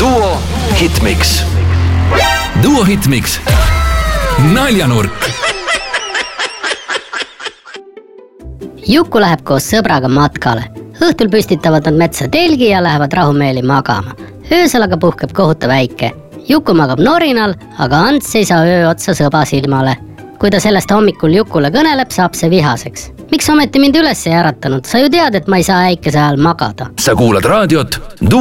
Duo Hitmix. Duo Hitmix. Naljanurk. Juku läheb koos sõbraga matkale. Õhtul püstitavad nad metsa telgi ja lähevad rahumeeli magama. Öösel aga puhkeb kohutav äike. Juku magab norinal, aga Ants ei saa öö otsa sõba silmale. Kui ta sellest hommikul Jukule kõneleb, saab see vihaseks. Miks ometi mind üles ei äratanud? Sa ju tead, et ma ei saa äikese ajal magada. Sa kuulad raadiot